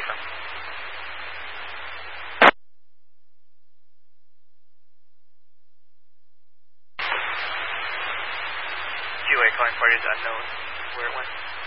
from? QA calling party is unknown. Where it went?